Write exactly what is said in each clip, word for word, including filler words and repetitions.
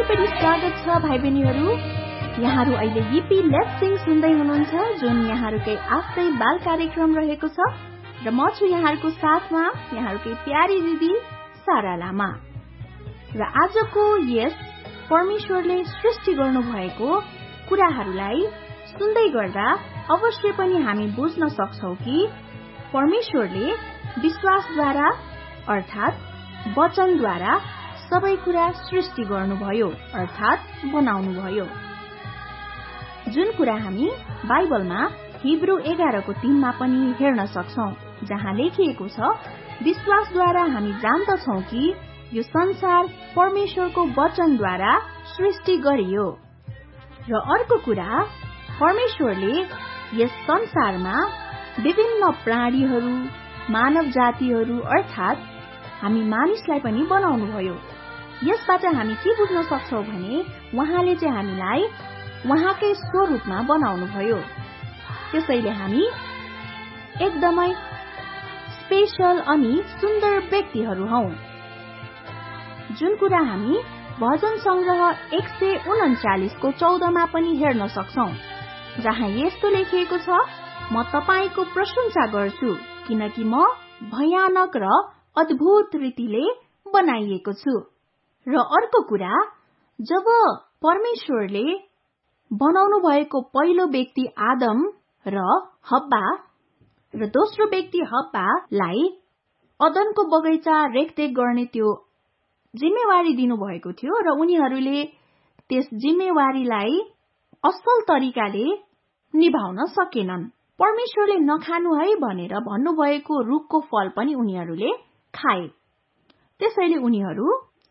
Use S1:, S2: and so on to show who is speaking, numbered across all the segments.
S1: धेरै पनि स्वागत छ भाइ बहिनीहरू। यहाँहरू अहिले यिपी लेट्स सिङ सुन्दै हुनुहुन्छ, जुन यहाँहरूकै आफ्नै बाल कार्यक्रम रहेको छ र म छु यहाँहरूको साथमा यहाँहरूकै प्यारी दिदी सारा लामा। र आजको यस परमेश्वरले सृष्टि गर्नु भएको कुराहरूलाई सुन्दै गर्दा अवश्य पनि हामी बुझ्न सक्छौं कि परमेश्वरले विश्वासद्वारा अर्थात वचनद्वारा सबै कुरा सृष्टि गर्नुभयो अर्थात बनाउनुभयो। जुन कुरा हामी बाइबलमा हिब्रू एघारको तीनमा पनि हेर्न सक्छौं, जहाँ लेखिएको छ, विश्वासद्वारा हामी जान्दछौं कि यो संसार परमेश्वरको वचनद्वारा सृष्टि गरियो। र अर्को कुरा, परमेश्वरले यस संसारमा विभिन्न प्राणीहरू, मानव जातिहरू अर्थात हामी मानिसलाई पनि बनाउनुभयो। यसबाट हामी के बुझ्न सक्छौं भने उहाँले चाहिँ हामीलाई उहाँकै स्वरूपमा बनाउनुभयो। त्यसैले हामी एकदमै स्पेशल अनि सुन्दर व्यक्तिहरू हौ। जुन कुरा हामी भजन संग्रह एक सय उन्चालिस को चौधमा पनि हेर्न सक्छौं, जहाँ यस्तो लेखिएको छ, म तपाईको प्रशंसा गर्छु किनकि म भयानक र अद्भुत रीतिले बनाइएको छु। र अर्को कुरा, जब परमेश्वरले बनाउनु भएको पहिलो व्यक्ति आदम र हब्बा र दोस्रो व्यक्ति हब्बालाई अदनको बगैँचा रेखदेख गर्ने त्यो जिम्मेवारी दिनुभएको थियो र उनीहरूले त्यस जिम्मेवारीलाई असल तरिकाले निभाउन सकेनन्। परमेश्वरले नखानु है भनेर भन्नुभएको रुखको फल पनि उनीहरूले खाए। त्यसैले उनीहरू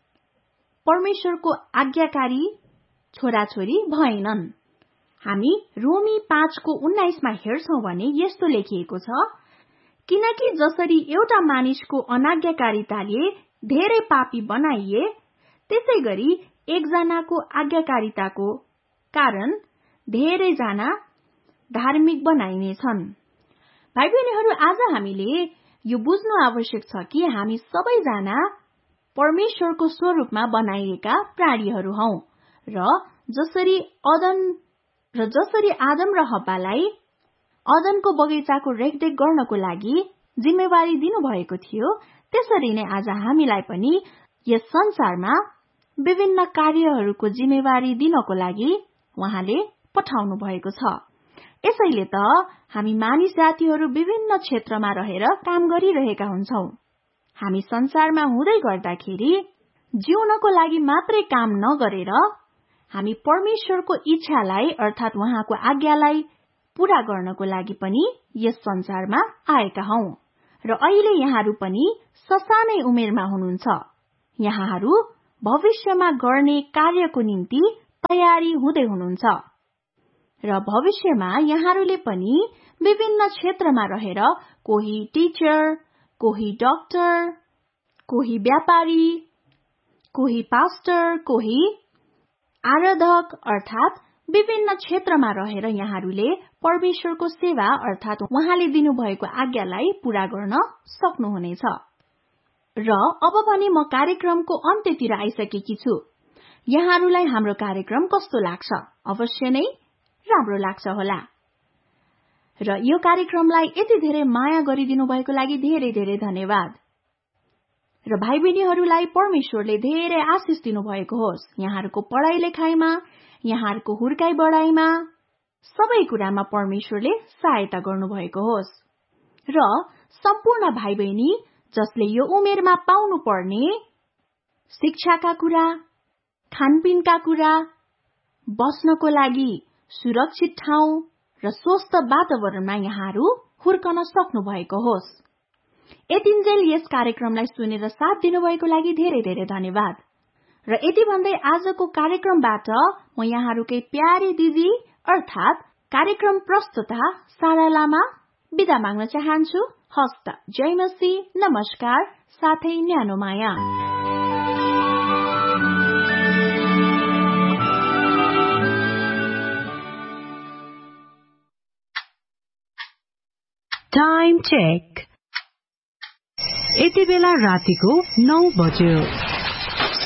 S1: परमेश्वरको आज्ञाकारी छोराछोरी भएनन्। हामी रोमी पाँचको उन्नाइसमा हेर्छौं भने यस्तो लेखिएको छ, किनकि जसरी एउटा मानिसको अनाज्ञाकारिताले धेरै पापी बनाइए, त्यसै गरी एकजनाको आज्ञाकारिताको कारण धेरैजना धार्मिक बनाइनेछन्। भाइ बहिनीहरू, आज हामीले यो बुझ्नु आवश्यक छ कि हामी सबैजना परमेश्वरको स्वरूपमा बनाइएका प्राणीहरू हौ र जसरी अदन र जसरी आदम र हब्बालाई अदनको बगैँचाको रेखदेख गर्नको लागि जिम्मेवारी दिनुभएको थियो, त्यसरी नै आज हामीलाई पनि यस संसारमा विभिन्न कार्यहरूको जिम्मेवारी दिनको लागि उहाँले पठाउनु भएको छ। यसैले त हामी मानिस जातिहरू विभिन्न क्षेत्रमा रहेर काम गरिरहेका हुन्छौं। हामी संसारमा हुँदै गर्दाखेरि जिउनको लागि मात्रै काम नगरेर हामी परमेश्वरको इच्छालाई अर्थात उहाँको आज्ञालाई पूरा गर्नको लागि पनि यस संसारमा आएका हौ। र अहिले यहाँहरू पनि ससानै उमेरमा हुनुहुन्छ। यहाँहरू भविष्यमा गर्ने कार्यको निम्ति तयारी हुँदै हुनुहुन्छ र भविष्यमा यहाँहरूले पनि विभिन्न क्षेत्रमा रहेर कोही टिचर, कोही डाक्टर, कोही व्यापारी, कोही पास्टर, कोही आराधक अर्थात विभिन्न क्षेत्रमा रहेर यहाँहरूले परमेश्वरको सेवा अर्थात उहाँले दिनुभएको आज्ञालाई पूरा गर्न सक्नुहुनेछ। र अब भने म कार्यक्रमको अन्त्यतिर आइसकेकी छु। यहाँहरूलाई हाम्रो कार्यक्रम कस्तो लाग्छ? अवश्य नै राम्रो लाग्छ होला। र यो कार्यक्रमलाई यति धेरै माया गरिदिनु भएको लागि धेरै धेरै धन्यवाद। र भाइ बहिनीहरूलाई परमेश्वरले धेरै आशिष दिनुभएको होस्। यहाँहरूको पढाइ लेखाइमा, यहाँहरूको हुर्काई बढाइमा, सबै कुरामा परमेश्वरले सहायता गर्नुभएको होस्। र सम्पूर्ण भाइ बहिनी जसले यो उमेरमा पाउनु पर्ने शिक्षाका कुरा, खानपिनका कुरा, बस्नको लागि सुरक्षित ठाउँ र स्वस्थ वातावरणमा यहाँहरू हुर्कन सक्नु भएको होस्। यतिन्जेल यस कार्यक्रमलाई सुनेर साथ दिनुभएको लागि धेरै धेरै धन्यवाद। र यति भन्दै आजको कार्यक्रमबाट म यहाँहरूकै प्यारी दिदी अर्थात कार्यक्रम प्रस्तुता सारा लामा बिदा माग्न चाहन्छु। हस्त, जय मसीह, नमस्कार, साथै न्यानो माया।
S2: Time check. यति बेला रातिको नौ बज्यो।